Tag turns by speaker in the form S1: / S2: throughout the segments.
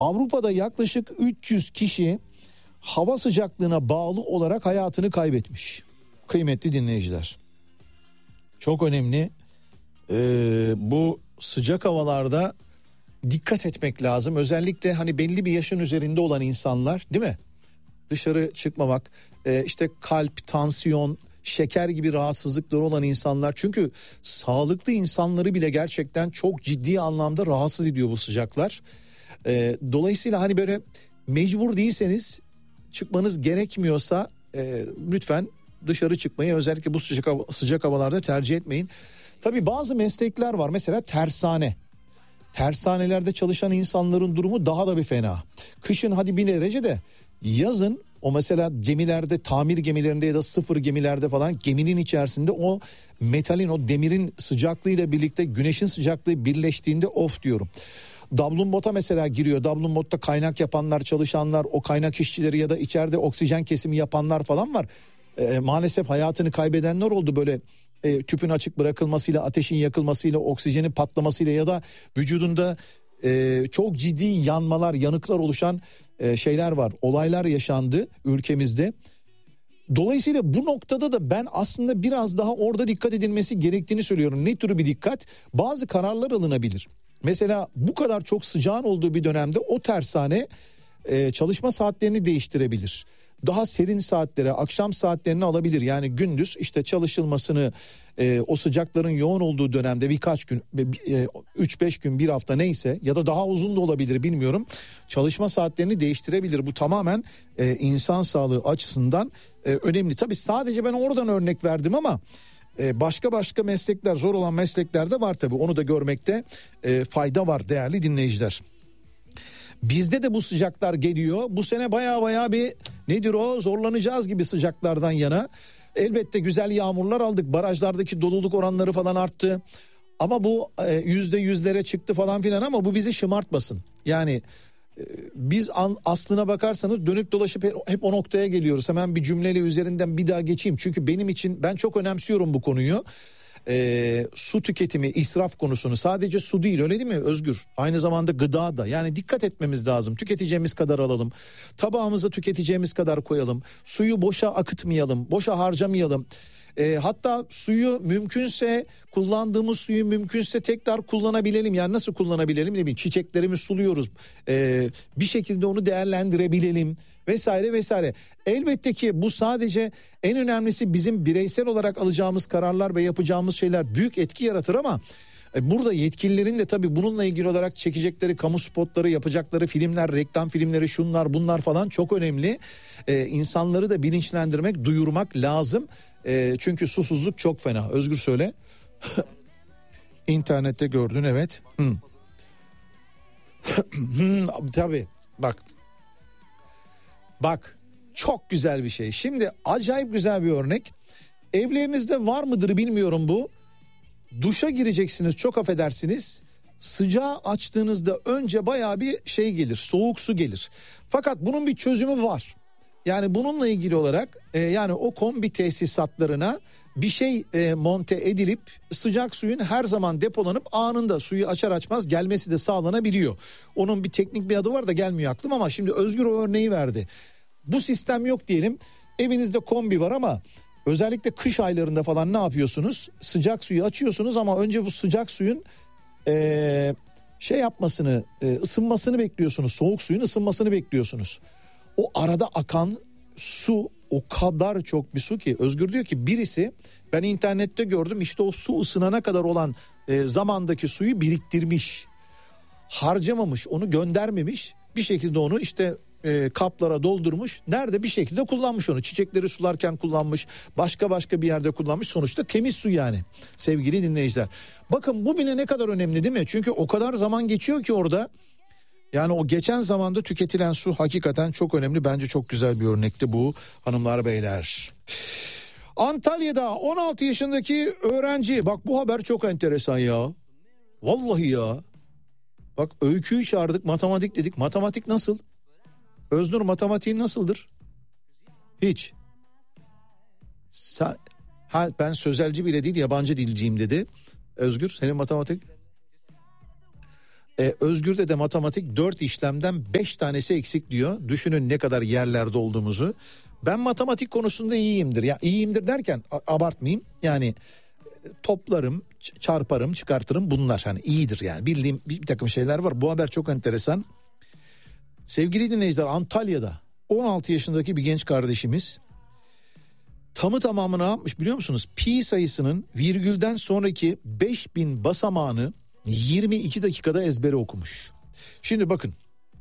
S1: Avrupa'da yaklaşık 300 kişi hava sıcaklığına bağlı olarak hayatını kaybetmiş. Kıymetli dinleyiciler. Çok önemli. Bu sıcak havalarda dikkat etmek lazım. Özellikle hani belli bir yaşın üzerinde olan insanlar, değil mi? Dışarı çıkmamak, işte kalp, tansiyon, şeker gibi rahatsızlıkları olan insanlar. Çünkü sağlıklı insanları bile gerçekten çok ciddi anlamda rahatsız ediyor bu sıcaklar. Dolayısıyla hani böyle mecbur değilseniz, çıkmanız gerekmiyorsa lütfen dışarı çıkmayı özellikle bu sıcak havalarda tercih etmeyin. Tabii bazı meslekler var, mesela tersane. Tersanelerde çalışan insanların durumu daha da bir fena. Kışın hadi bir derece de yazın o mesela gemilerde, tamir gemilerinde ya da sıfır gemilerde falan, geminin içerisinde o metalin, o demirin sıcaklığıyla birlikte güneşin sıcaklığı birleştiğinde of diyorum. Dablumbota mesela giriyor. Dablumbotta kaynak yapanlar, çalışanlar, o kaynak işçileri ya da içeride oksijen kesimi yapanlar falan var. Maalesef hayatını kaybedenler oldu böyle tüpün açık bırakılmasıyla, ateşin yakılmasıyla, oksijenin patlamasıyla ya da vücudunda çok ciddi yanmalar, yanıklar oluşan şeyler var. Olaylar yaşandı ülkemizde. Dolayısıyla bu noktada da ben aslında biraz daha orada dikkat edilmesi gerektiğini söylüyorum. Ne tür bir dikkat? Bazı kararlar alınabilir. Mesela bu kadar çok sıcağın olduğu bir dönemde o tersane çalışma saatlerini değiştirebilir. Daha serin saatlere, akşam saatlerini alabilir. Yani gündüz işte çalışılmasını o sıcakların yoğun olduğu dönemde birkaç gün, 3-5 gün, bir hafta neyse ya da daha uzun da olabilir, bilmiyorum. Çalışma saatlerini değiştirebilir. Bu tamamen insan sağlığı açısından önemli. Tabii sadece ben oradan örnek verdim ama başka meslekler, zor olan meslekler de var tabii. Onu da görmekte fayda var değerli dinleyiciler. Bizde de bu sıcaklar geliyor. Bu sene baya bir zorlanacağız gibi sıcaklardan yana. Elbette güzel yağmurlar aldık. Barajlardaki doluluk oranları falan arttı. Ama bu %100'lere çıktı falan filan, ama bu bizi şımartmasın. Yani biz aslına bakarsanız dönüp dolaşıp hep o noktaya geliyoruz. Hemen bir cümleyle üzerinden bir daha geçeyim. Çünkü benim için, ben çok önemsiyorum bu konuyu. Su tüketimi, israf konusunu, sadece su değil, öyle değil mi Özgür? Aynı zamanda gıda da, yani dikkat etmemiz lazım. Tüketeceğimiz kadar alalım, tabağımıza tüketeceğimiz kadar koyalım, suyu boşa akıtmayalım, boşa harcamayalım. Hatta suyu mümkünse, kullandığımız suyu mümkünse tekrar kullanabilelim. Yani nasıl kullanabilelim, ne bileyim, çiçeklerimizi suluyoruz, bir şekilde onu değerlendirebilelim vesaire vesaire. Elbette ki bu sadece, en önemlisi bizim bireysel olarak alacağımız kararlar ve yapacağımız şeyler büyük etki yaratır ama burada yetkililerin de tabii bununla ilgili olarak çekecekleri kamu spotları, yapacakları filmler, reklam filmleri, şunlar bunlar falan çok önemli. İnsanları da bilinçlendirmek, duyurmak lazım. Çünkü susuzluk çok fena. Özgür söyle. İnternette gördün, evet. Tabii bak çok güzel bir şey. Şimdi acayip güzel bir örnek. Evlerinizde var mıdır bilmiyorum bu. Duşa gireceksiniz, çok affedersiniz. Sıcağı açtığınızda önce bayağı bir şey gelir, soğuk su gelir. Fakat bunun bir çözümü var. Yani bununla ilgili olarak yani o kombi tesisatlarına bir şey monte edilip sıcak suyun her zaman depolanıp anında suyu açar açmaz gelmesi de sağlanabiliyor. Onun bir teknik bir adı var da gelmiyor aklım, ama şimdi Özgür o örneği verdi. Bu sistem yok diyelim, evinizde kombi var ama özellikle kış aylarında falan ne yapıyorsunuz? Sıcak suyu açıyorsunuz ama önce bu sıcak suyun ısınmasını bekliyorsunuz. Soğuk suyun ısınmasını bekliyorsunuz. O arada akan su o kadar çok bir su ki, Özgür diyor ki birisi, ben internette gördüm, işte o su ısınana kadar olan zamandaki suyu biriktirmiş, harcamamış, onu göndermemiş, bir şekilde onu işte kaplara doldurmuş, nerede bir şekilde kullanmış onu, çiçekleri sularken kullanmış, başka bir yerde kullanmış, sonuçta temiz su yani sevgili dinleyiciler. Bakın bu bile ne kadar önemli değil mi? Çünkü o kadar zaman geçiyor ki orada. Yani o geçen zamanda tüketilen su hakikaten çok önemli. Bence çok güzel bir örnekti bu hanımlar beyler. Antalya'da 16 yaşındaki öğrenci, bak bu haber çok enteresan ya. Vallahi ya. Bak Öykü'yü çağırdık, matematik dedik. Matematik nasıl? Öznur, matematiğin nasıldır? Hiç. Ben sözelci bile değil, yabancı dilciyim dedi. Özgür, senin matematik? Özgür'de de matematik 4 işlemden 5 tanesi eksik diyor. Düşünün ne kadar yerlerde olduğumuzu. Ben matematik konusunda iyiyimdir. Ya iyiyimdir derken abartmayayım. Yani toplarım, çarparım, çıkartırım, bunlar hani iyidir yani. Bildiğim bir takım şeyler var. Bu haber çok enteresan. Sevgili dinleyiciler, Antalya'da 16 yaşındaki bir genç kardeşimiz tamı tamamına ne yapmış biliyor musunuz? Pi sayısının virgülden sonraki 5000 basamağını 22 dakikada ezbere okumuş. Şimdi bakın,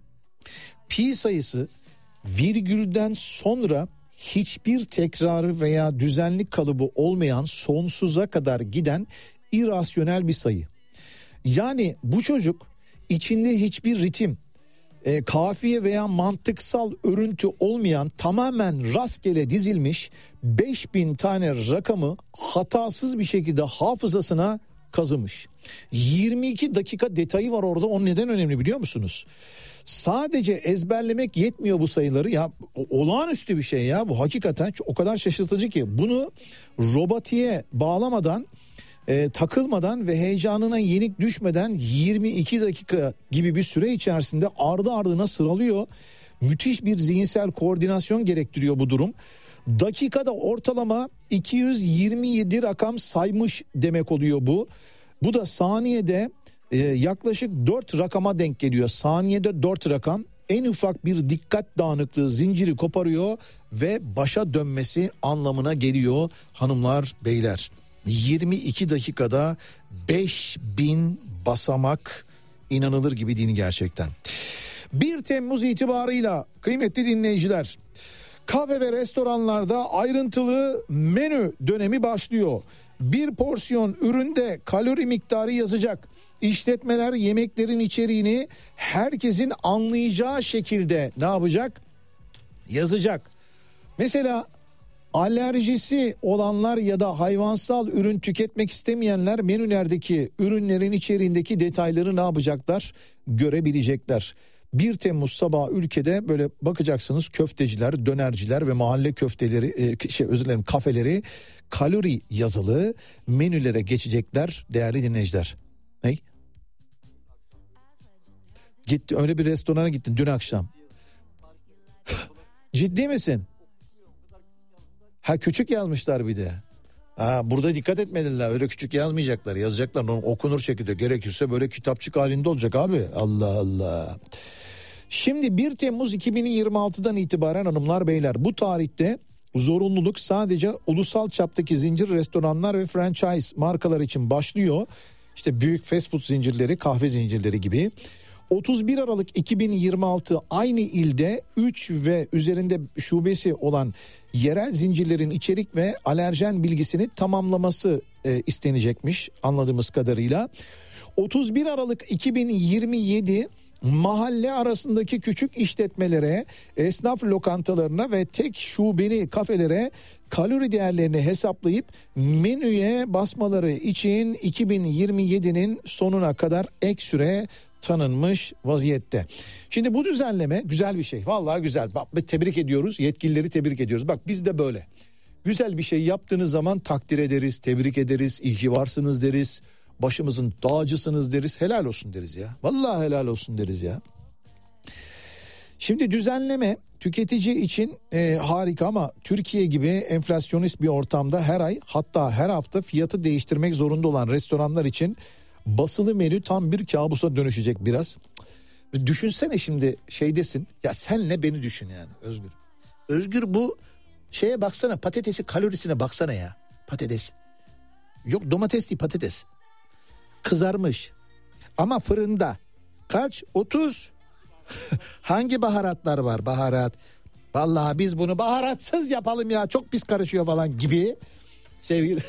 S1: pi sayısı virgülden sonra hiçbir tekrarı veya düzenli kalıbı olmayan, sonsuza kadar giden irrasyonel bir sayı. Yani bu çocuk içinde hiçbir ritim, kafiye veya mantıksal örüntü olmayan, tamamen rastgele dizilmiş 5000 tane rakamı hatasız bir şekilde hafızasına kazımış. 22 dakika detayı var orada. O neden önemli biliyor musunuz? Sadece ezberlemek yetmiyor bu sayıları. Ya olağanüstü bir şey ya bu, hakikaten o kadar şaşırtıcı ki. Bunu robotiğe bağlamadan, takılmadan ve heyecanına yenik düşmeden 22 dakika gibi bir süre içerisinde ardı ardına sıralıyor. Müthiş bir zihinsel koordinasyon gerektiriyor bu durum. Dakikada ortalama 227 rakam saymış demek oluyor bu. Bu da saniyede yaklaşık 4 rakama denk geliyor. Saniyede 4 rakam. En ufak bir dikkat dağınıklığı zinciri koparıyor ve başa dönmesi anlamına geliyor hanımlar, beyler. 22 dakikada 5000 basamak, inanılır gibi değil gerçekten. 1 Temmuz itibarıyla kıymetli dinleyiciler, kahve ve restoranlarda ayrıntılı menü dönemi başlıyor. Bir porsiyon üründe kalori miktarı yazacak. İşletmeler yemeklerin içeriğini herkesin anlayacağı şekilde ne yapacak? Yazacak. Mesela alerjisi olanlar ya da hayvansal ürün tüketmek istemeyenler menülerdeki ürünlerin içeriğindeki detayları ne yapacaklar? Görebilecekler. 1 Temmuz sabahı ülkede böyle bakacaksınız, köfteciler, dönerciler ve mahalle köfteleri, kafeleri kalori yazılı menülere geçecekler değerli dinleyiciler. Ney? Gitti, öyle bir restorana gittin dün akşam. Ciddi misin? Ha, küçük yazmışlar bir de. Ha, burada dikkat etmediler, öyle küçük yazmayacaklar, yazacaklar okunur şekilde, gerekirse böyle kitapçık halinde olacak abi. Allah Allah. Şimdi 1 Temmuz 2026'dan itibaren hanımlar beyler, bu tarihte zorunluluk sadece ulusal çaptaki zincir restoranlar ve franchise markalar için başlıyor. İşte büyük fast food zincirleri, kahve zincirleri gibi. 31 Aralık 2026 aynı ilde 3 ve üzerinde şubesi olan yerel zincirlerin içerik ve alerjen bilgisini tamamlaması istenecekmiş anladığımız kadarıyla. 31 Aralık 2027 mahalle arasındaki küçük işletmelere, esnaf lokantalarına ve tek şubeli kafelere kalori değerlerini hesaplayıp menüye basmaları için 2027'nin sonuna kadar ek süre tanınmış vaziyette. Şimdi bu düzenleme güzel bir şey. Vallahi güzel. Bak, tebrik ediyoruz. Yetkilileri tebrik ediyoruz. Bak, biz de böyle. Güzel bir şey yaptığınız zaman takdir ederiz, tebrik ederiz, iyi ki varsınız deriz. Başımızın tacısınız deriz. Helal olsun deriz ya. Vallahi helal olsun deriz ya. Şimdi düzenleme tüketici için harika ama Türkiye gibi enflasyonist bir ortamda her ay, hatta her hafta fiyatı değiştirmek zorunda olan restoranlar için basılı menü tam bir kabusa dönüşecek biraz. Düşünsene, şimdi şeydesin ya, senle beni düşün yani Özgür. Özgür, bu şeye baksana, patatesin kalorisine baksana ya, patates. Yok, domates değil, patates. Kızarmış ama fırında kaç? 30. Hangi baharatlar var? Baharat. Vallahi biz bunu baharatsız yapalım ya, çok pis karışıyor falan gibi. Sevgili.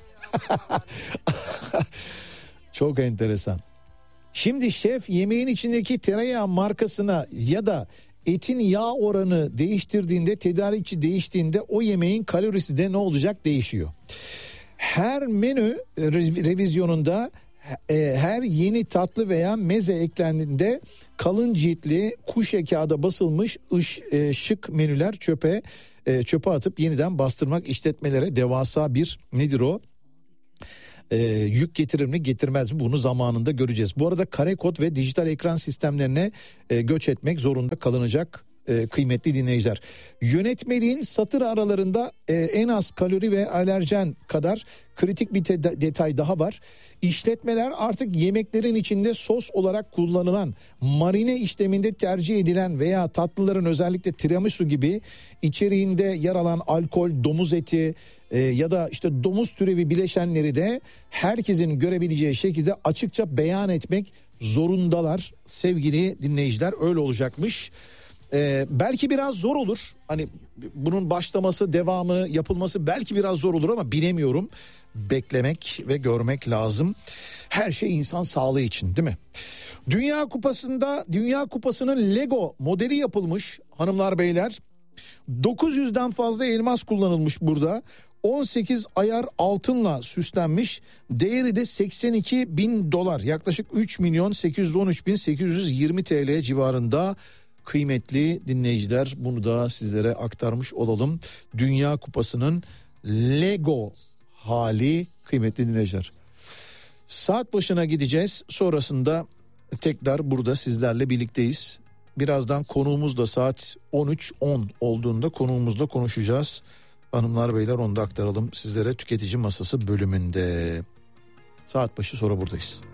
S1: Çok enteresan. Şimdi şef yemeğin içindeki tereyağı markasına ya da etin yağ oranı değiştirdiğinde, tedarikçi değiştiğinde o yemeğin kalorisi de ne olacak? Değişiyor. Her menü revizyonunda her yeni tatlı veya meze eklendiğinde kalın ciltli kuşe kağıda basılmış şık menüler çöpe atıp yeniden bastırmak işletmelere devasa bir nedir o? yük getirir mi getirmez mi bunu zamanında göreceğiz. Bu arada kare kod ve dijital ekran sistemlerine göç etmek zorunda kalınacak. Kıymetli dinleyiciler, yönetmeliğin satır aralarında en az kalori ve alerjen kadar kritik bir detay daha var. İşletmeler artık yemeklerin içinde sos olarak kullanılan, marine işleminde tercih edilen veya tatlıların özellikle tiramisu gibi içeriğinde yer alan alkol, domuz eti ya da işte domuz türevi bileşenleri de herkesin görebileceği şekilde açıkça beyan etmek zorundalar sevgili dinleyiciler, öyle olacakmış. Belki biraz zor olur. Hani bunun başlaması, devamı, yapılması belki biraz zor olur ama bilemiyorum. Beklemek ve görmek lazım. Her şey insan sağlığı için, değil mi? Dünya Kupası'nın Lego modeli yapılmış hanımlar beyler. 900'den fazla elmas kullanılmış burada. 18 ayar altınla süslenmiş. Değeri de 82 bin dolar. Yaklaşık 3 milyon 813 bin 820 TL civarında. Kıymetli dinleyiciler, bunu da sizlere aktarmış olalım. Dünya Kupası'nın Lego hali kıymetli dinleyiciler. Saat başına gideceğiz. Sonrasında tekrar burada sizlerle birlikteyiz. Birazdan konuğumuz da saat 13:10 olduğunda konuğumuzla konuşacağız. Hanımlar beyler, onu da aktaralım sizlere Tüketici Masası bölümünde. Saat başı sonra buradayız.